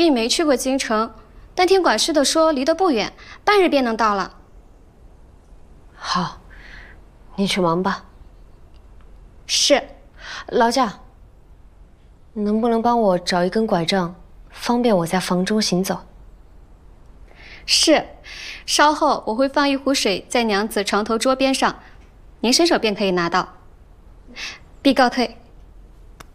并没去过京城，但听管事的说离得不远，半日便能到了。 好，你去忙吧。 是。 劳驾，能不能帮我找一根拐杖，方便我在房中行走？ 是，稍后我会放一壶水在娘子床头桌边上，您伸手便可以拿到。必告退。